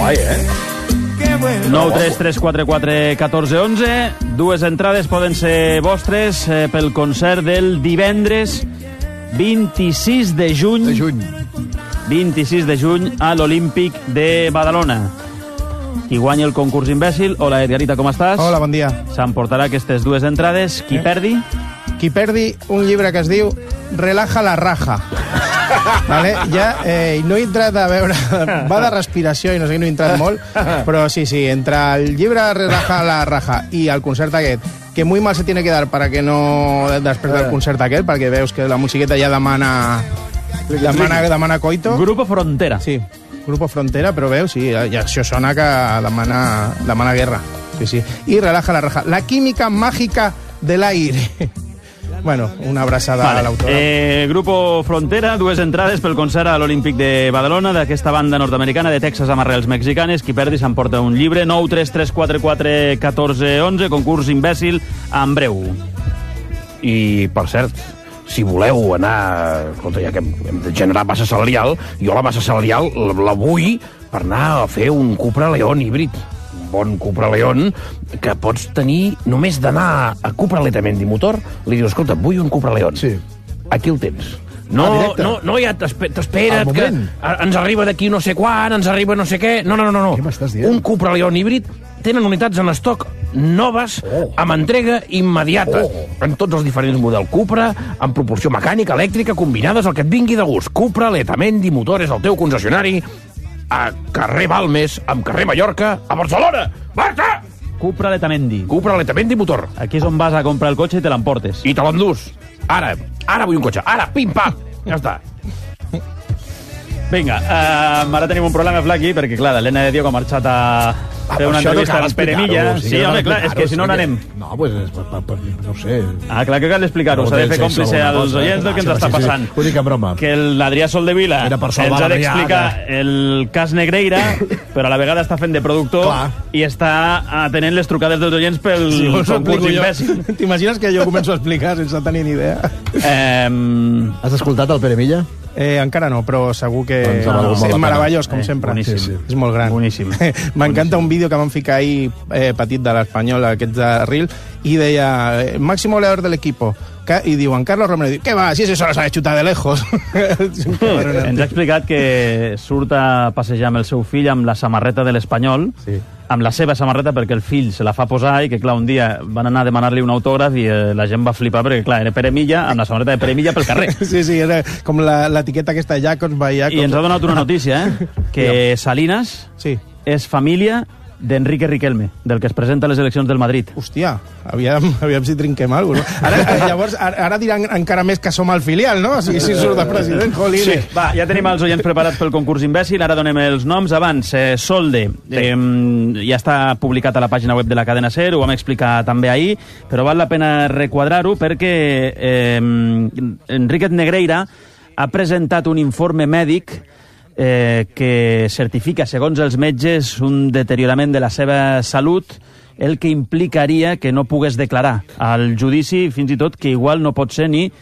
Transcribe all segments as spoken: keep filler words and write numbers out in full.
guai, eh? nou tres tres quatre quatre un quatre u u. Dues entrades poden ser vostres eh, pel concert del divendres vint-i-sis de juny. De juny. vint-i-sis de juny a l'Olímpic de Badalona. Qui guanya el concurs imbècil? Hola, Edgarita, com estàs? Hola, bon dia. S'emportarà aquestes dues entrades. Qui eh? perdi? Qui perdi un llibre que es diu Relaja la raja. Vale? Ja eh, no he entrat a veure... Va de respiració i no sé, no he entrat molt, però sí, sí, entre el llibre Relaja la raja i el concert aquest, que muy mal se tiene que dar para que no... després del concert aquest, perquè veus que la musiqueta ja demana... Demana, demana coito. Grupo Frontera. Sí, Grupo Frontera, però veus, sí, ja això sona que demana, demana guerra. Sí, sí. I Relaja la raja. La química mágica del aire. Bueno, una abraçada vale. a l'autora. Eh, Grupo Frontera, dues entrades pel concert a l'Olímpic de Badalona d'aquesta banda nord-americana de Texas amb arrels mexicanes. Qui perdi s'emporta un llibre. Nou tres tres quatre quatre un quatre u u, concurs imbècil en breu. I, per cert, si voleu anar... Escolta, ja que hem de generar massa salarial, jo la massa salarial la vull per anar a fer un Cupra León híbrid. Bon Cupra León, que pots tenir només d'anar a Cupra Letamendi Motor, li dius, escolta, vull un Cupra León. Sí. Aquí el tens. No, ah, no, no ja t'espera't, que ens arriba d'aquí no sé quan, ens arriba no sé què... No, no, no, no. Què m'estàs dient? Un Cupra León híbrid tenen unitats en estoc noves, oh. amb entrega immediata, oh. en tots els diferents models Cupra, amb propulsió mecànica, elèctrica, combinades, el que et vingui de gust. Cupra Letamendi Motor és el teu concessionari a carrer Balmes, amb carrer Mallorca, a Barcelona. Marta! Cupra Letamendi. Cupra Letamendi Motor. Aquí és on vas a comprar el cotxe i te l'emportes. I te l'endús. Ara, ara vull un cotxe. Ara, pim-pam. Ja està. Vinga, uh, ara tenim un problema, Flaqui, perquè, clar, l'Helena de Diego ha marxat a fer una entrevista amb Pere Milla. Sí, home, clar, és que si no n'anem. No, pues, no sé. Ah, clar que cal explicar-ho. S'ha de fer còmplice als oients del que ens està passant. Ho dic en broma. Que l'Adrià Soldevila ens ha d'explicar el cas Negreira, però a la vegada està fent de productor i està atenent les trucades dels oients pel concurs imbècil. T'imagines que jo començo a explicar sense tenir ni idea? Has escoltat el Pere Milla? Eh, encara no, però segur que és meravellós, com sempre. Boníssim. Sí, sí. És molt gran. Boníssim. M'encanta un vídeo que vam ficar ahir eh, petit de l'Espanyol, aquests de Reel, i deia, máximo goleador del equipo. I diuen, Carlos Romero, diu, què va, si eso lo sabe chutar de lejos. Ens ha explicat que surt a passejar amb el seu fill amb la samarreta de l'Espanyol, sí. amb la seva samarreta perquè el fill se la fa posar i que, clar, un dia van anar a demanar-li un autògraf i eh, la gent va flipar perquè, clar, era Pere Milla amb la samarreta de Pere Milla pel carrer. Sí, sí, era com l'etiqueta aquesta Jacobs by Jacobs. I ens ha donat una notícia, eh? Que Salinas sí. és família d'Enrique Riquelme, del que es presenta a les eleccions del Madrid. Hòstia, aviam, aviam si trinquem alguna cosa, no? Ara, llavors, ara diran encara més que som el filial, no? Si, si surt de president, jolín. Sí. Va, ja tenim els oients preparats pel concurs imbècil, ara donem els noms. Abans, eh, Solde, eh, ja està publicat a la pàgina web de la cadena SER, ho vam explicar també ahir, però val la pena requadrar-ho perquè eh, Enriquet Negreira ha presentat un informe mèdic Eh, que certifica, segons els metges, un deteriorament de la seva salut, el que implicaria que no pogués declarar al judici, fins i tot que igual no pot ser ni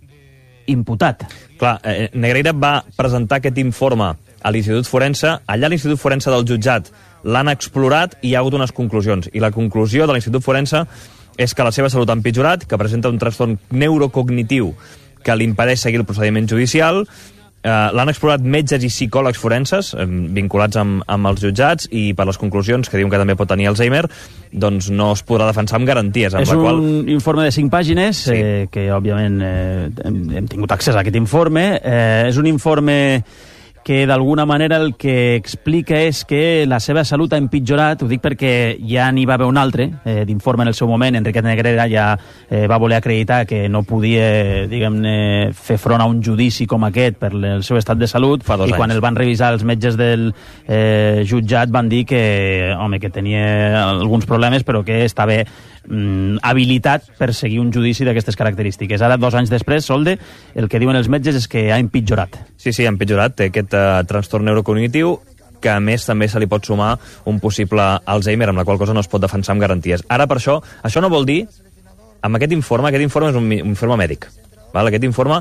imputat. Clar, eh, Negreira va presentar aquest informe a l'Institut Forense. Allà a l'Institut Forense del jutjat l'han explorat i hi ha hagut unes conclusions. I la conclusió de l'Institut Forense és que la seva salut ha empitjorat, que presenta un trastorn neurocognitiu que li impedeix seguir el procediment judicial. Uh, l'han explorat metges i psicòlegs forenses eh, vinculats amb, amb els jutjats i per les conclusions, que diuen que també pot tenir Alzheimer, doncs no es podrà defensar amb garanties. Amb és la qual... un informe de cinc pàgines, sí. eh, que òbviament eh, hem, hem tingut accés a aquest informe. Eh, és un informe que d'alguna manera el que explica és que la seva salut ha empitjorat. Ho dic perquè ja n'hi va haver un altre eh, d'informe en el seu moment. Enriquet Negreira ja eh, va voler acreditar que no podia, diguem-ne, fer front a un judici com aquest per el seu estat de salut, i anys. Quan el van revisar els metges del eh, jutjat van dir que, home, que tenia alguns problemes, però que estava mm, habilitat per seguir un judici d'aquestes característiques. Ara, dos anys després, Solde, el que diuen els metges és que ha empitjorat. Sí, sí, ha empitjorat. Té aquest uh, trastorn neurocognitiu, que a més també se li pot sumar un possible Alzheimer, amb la qual cosa no es pot defensar amb garanties. Ara, per això, això no vol dir, amb aquest informe, aquest informe és un, un informe mèdic, val? Aquest informe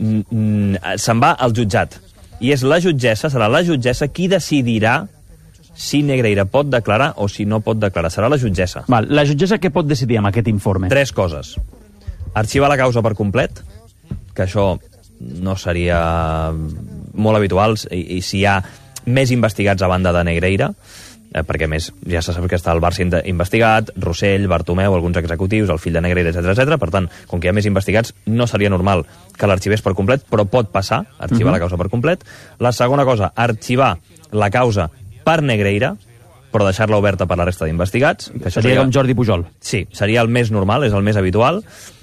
mm, se'n va al jutjat, i és la jutgessa, serà la jutgessa qui decidirà si Negreira pot declarar o si no pot declarar. Serà la jutgessa. Val, la jutgessa què pot decidir amb aquest informe? Tres coses. Arxivar la causa per complet, que això no seria molt habitual, i, i si hi ha més investigats a banda de Negreira, eh, perquè més ja se sap que està el Barça investigat, Rossell, Bartomeu, alguns executius, el fill de Negreira, etcètera, etcètera. Per tant, com que hi ha més investigats, no seria normal que l'arxivés per complet, però pot passar, arxivar uh-huh. la causa per complet. La segona cosa, arxivar la causa per Negreira, però deixar-la oberta per la resta d'investigats. Seria, seria com Jordi Pujol. Sí, seria el més normal, és el més habitual.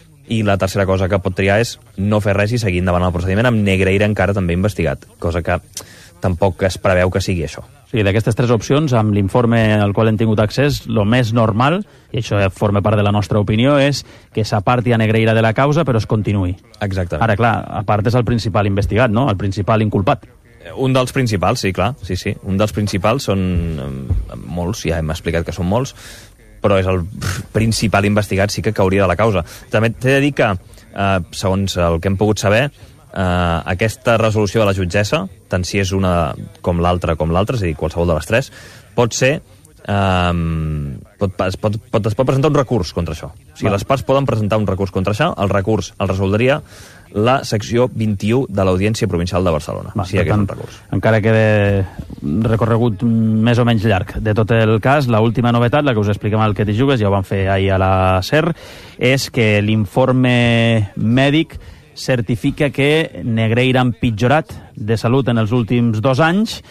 I la tercera cosa que pot triar és no fer res i seguir endavant el procediment amb Negreira encara també investigat, cosa que tampoc es preveu que sigui això. Sí, d'aquestes tres opcions, amb l'informe al qual hem tingut accés, el més normal, i això forma part de la nostra opinió, és que s'aparti a Negreira de la causa, però es continuï. Exactament. Ara, clar, a part és el principal investigat, no? El principal inculpat. Un dels principals, sí, clar, sí, sí. Un dels principals són eh, molts, ja hem explicat que són molts, però és el principal investigat, sí que cauria de la causa. També t'he de dir que, eh, segons el que hem pogut saber, eh, aquesta resolució de la jutgessa, tant si és una com l'altra com l'altra, és a dir, qualsevol de les tres, pot ser... Eh, pot, es, pot, pot, es pot presentar un recurs contra això. O sigui, les parts poden presentar un recurs contra això, el recurs el resoldria la secció vint-i-u de l'Audiència Provincial de Barcelona. Va, si hi hagués un recurs. Encara queda recorregut més o menys llarg de tot el cas. L'última novetat, la que us expliquem al Que t'hi jugues, ja ho vam fer ahir a la SER, és que l'informe mèdic certifica que Negreira ha empitjorat de salut en els últims dos anys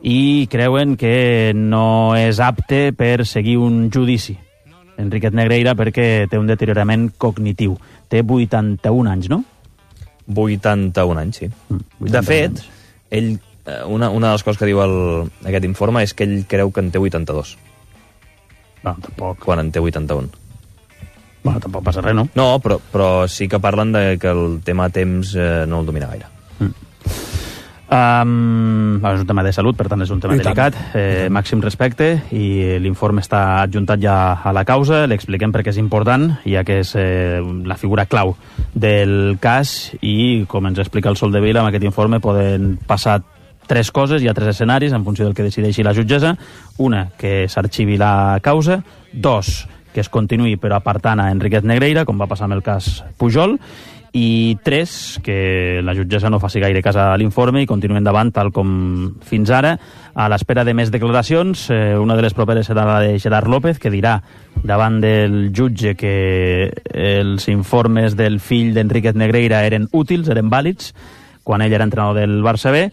i creuen que no és apte per seguir un judici. Enriquet Negreira, perquè té un deteriorament cognitiu. Té vuitanta-un anys, no? vuitanta-un anys, sí. Mm, de fet, ell, una, una de les coses que diu el, aquest informe és que ell creu que en té vuitanta-dos. No, tampoc. Quan en té vuitanta-un. Bueno, tampoc passa res, no? No, però, però sí que parlen de que el tema temps eh, no el domina gaire. Mm. Um, és un tema de salut, per tant és un tema delicat, eh, màxim respecte, i l'informe està adjuntat ja a la causa. L'expliquem perquè és important, ja que és eh, la figura clau del cas, i com ens explica el Sol de Vila, amb aquest informe poden passar tres coses, hi ha tres escenaris en funció del que decideixi la jutgessa. Una, que s'arxivi la causa. Dos, que es continuï però apartant a Enriquet Negreira, com va passar amb el cas Pujol. I tres, que la jutgessa no faci gaire cas a l'informe i continuï endavant tal com fins ara, a l'espera de més declaracions. Eh, una de les properes serà la de Gerard López, que dirà davant del jutge que els informes del fill d'Enriquet Negreira eren útils, eren vàlids, quan ell era entrenador del Barça B,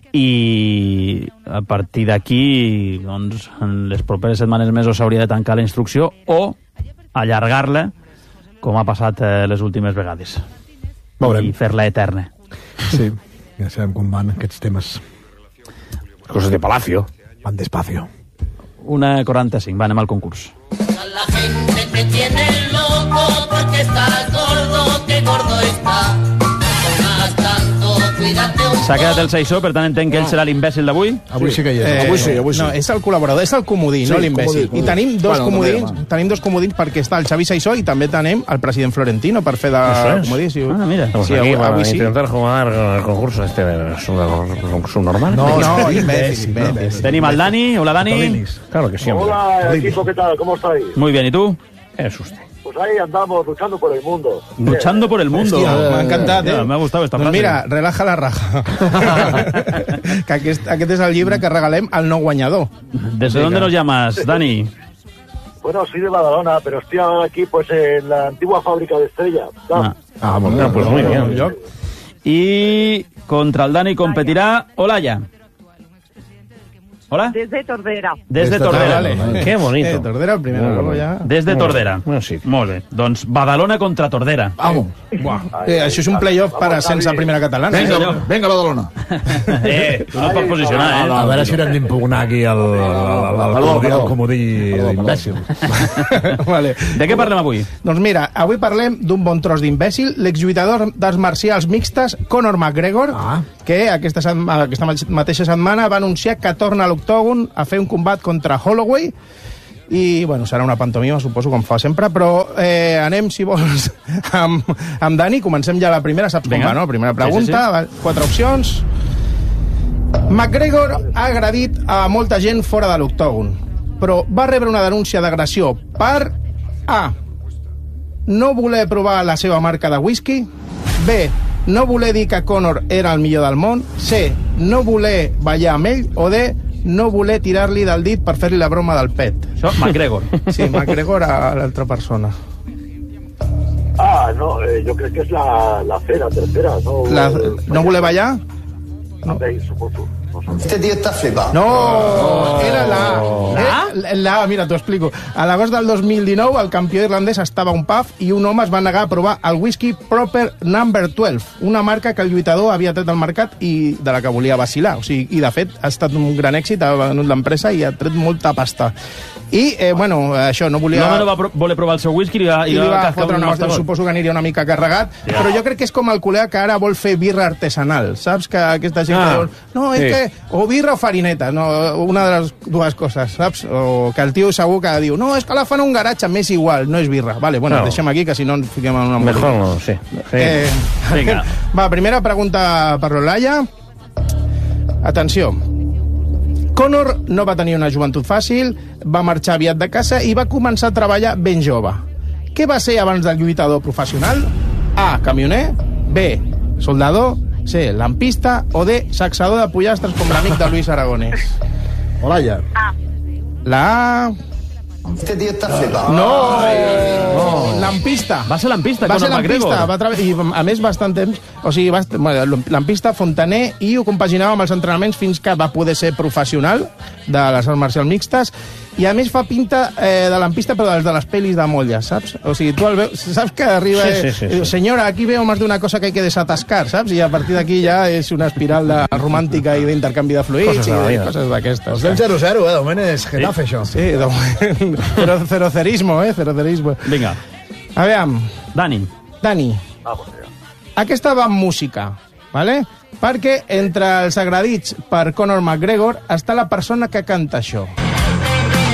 i a partir d'aquí, doncs, en les properes setmanes mesos s'hauria de tancar la instrucció o allargar-la, com ha passat eh, les últimes vegades. Veurem. I fer-la eterna. Sí, ja sabem com van aquests temes. Coses de Palacio. Van despacio. Una quaranta-cinc, va, anem al concurs. La gente te tiene loco porque estás gordo, que gordo está. Más tanto, cuídate un S'ha quedat el Saissó, per tant entenc que ell serà l'imbècil d'avui. Avui sí que hi és. Eh, Avui sí, avui sí. No, és el col·laborador, és el comodí, Sí, no l'imbècil. comodí, comodí. I tenim dos, Bueno, comodins, també, tenim dos comodins perquè està el Xavi Saissó i també tenim el president Florentino per fer de Això és. comodí. Si... Ah, mira. Estamos Sí, aquí avui, para avui sí. intentar jugar el concurso este. ¿Es un subnormal? No, no, imbècil, imbècil. Tenim el Dani. Hola, Dani. Tolinis. Claro que sí, hombre. Hola, equipo, ¿qué tal? ¿Cómo estáis? Muy bien, ¿y tú? ¿Qué es usted? Pues ahí andamos luchando por el mundo. Luchando por el mundo. Hòstia, m'ha encantat, eh? Ja, m'ha gustat esta Doncs frase. mira, relaja la raja. que aquest, aquest és el llibre que regalem al no guanyador. ¿Desde dónde nos llamas, Dani? Bueno, soy de Badalona, pero estoy ahora aquí pues en la antigua fábrica de Estrella. Ah. Ah, molt bé. Ah, pues muy bien. Yo... Y contra el Dani competirá Olaya. Hola. Desde Tordera. Desde Desde Tordera. Vale. Qué bonito. Eh, Tordera el primer, Bueno, luego ya... Desde Tordera. Bueno, sí. Molt bé. Doncs Badalona contra Tordera. Vamos. Buah. Eh, això és un playoff per a sense primera catalana. Vinga, Eh? vinga, Badalona. Eh, tu no et pots posicionar, eh? A veure si haurem d'impugnar aquí el, el, el, el, comodí, el comodí d'imbècil. Vale. De què parlem avui? Doncs mira, avui parlem d'un bon tros d'imbècil, l'exlluitador d'arts marcials mixtes Conor McGregor, Ah. que aquesta, setma, aquesta mateixa setmana va anunciar que torna a l'octògon a fer un combat contra Holloway, i bueno, serà una pantomima, suposo, com fa sempre, però eh, anem, si vols, amb, amb Dani. Comencem ja la primera, saps com Vinga. va, no? Primera Sí, pregunta, sí, sí. va, quatre opcions. McGregor ha agredit a molta gent fora de l'octògon, però va rebre una denúncia d'agressió per A. No voler provar la seva marca de whisky. B. No voler dir que Conor era el millor del món. C. No voler ballar amb ell. O D. No voler tirar-li del dit per fer-li la broma del pet. Això, McGregor. Sí, McGregor a l'altra persona. Ah, no, eh, yo creo que es la, la C, la tercera, ¿no? La, ¿No voler ballar? No. Suposo. Este tío está flipado. No, oh. Era la A. La? La A, mira, t'ho explico. A l'agost del dos mil dinou, el campió irlandès estava a un pub i un home es va negar a provar el whisky Proper Number dotze, una marca que el lluitador havia tret al mercat i de la que volia vacilar. O sigui, i, de fet, ha estat un gran èxit, ha venut l'empresa i ha tret molta pasta. I, eh, bueno, això, no volia... L'home no va pro voler provar el seu whisky i, i, I li va cascar fotre un una... mastegot. Suposo que aniria una mica carregat, ja. Però jo crec que és com el col·lega que ara vol fer birra artesanal, saps? Que aquesta gent... Ah. Que diu, no, és Sí. que... O birra o farineta, no, una de les dues coses, saps? O que el tio segur que diu, no, és que la fan a un garatge, m'és igual, no és birra. Vale, bueno, No. deixem aquí, que si no ens fiquem en una... Mejor no, sí. sí. Eh, Vinga. Va, primera pregunta per l'Olaya. Atenció. Conor no va tenir una joventut fàcil, va marxar aviat de casa i va començar a treballar ben jove. Què va ser abans del lluitador professional? A. Camioner. B. Soldador. C. Lampista. O D. Saxador de pollastres com l'amic de Luis Aragonès. Olaya. La A... Este tío está flipado. No! no. Lampista. Va ser lampista, Va ser Conor lampista, McGregor. va treballar, i a més bastant temps, o sigui, va, bueno, lampista, fontaner, i ho compaginava amb els entrenaments fins que va poder ser professional de les arts marcials mixtes, i a més fa pinta eh, de lampista, però dels de les pel·lis de molla, saps? O sigui, tu el veus, saps que arriba... Sí, sí, sí, sí. Eh, senyora, aquí veo más de una cosa que hay que desatascar, saps? I a partir d'aquí ja és una espiral de romàntica i d'intercanvi de fluids Coses de i la de vida. coses d'aquestes. Estem zero zero, eh? De moment és Getafe, això. Sí, de moment. Però cerocerismo, eh? Cerocerismo. Vinga, A veure, Dani. Dani, Vamos allá. aquesta va amb música, ¿vale? Perquè entre els agredits per Conor McGregor està la persona que canta això.